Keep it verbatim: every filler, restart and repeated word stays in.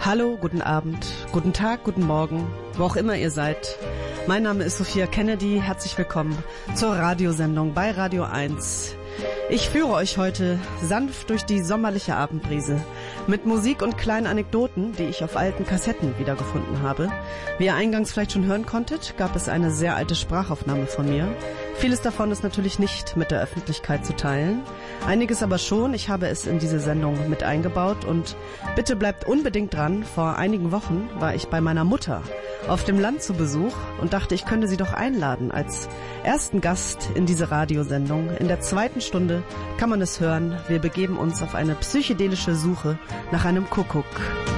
Hallo, guten Abend, guten Tag, guten Morgen, wo auch immer ihr seid. Mein Name ist Sophia Kennedy, herzlich willkommen zur Radiosendung bei Radio eins. Ich führe euch heute sanft durch die sommerliche Abendbrise mit Musik und kleinen Anekdoten, die ich auf alten Kassetten wiedergefunden habe. Wie ihr eingangs vielleicht schon hören konntet, gab es eine sehr alte Sprachaufnahme von mir. Vieles davon ist natürlich nicht mit der Öffentlichkeit zu teilen, einiges aber schon. Ich habe es in diese Sendung mit eingebaut und bitte bleibt unbedingt dran. Vor einigen Wochen war ich bei meiner Mutter auf dem Land zu Besuch und dachte, ich könnte sie doch einladen als ersten Gast in diese Radiosendung. In der zweiten Stunde kann man es hören. Wir begeben uns auf eine psychedelische Suche nach einem Kuckuck.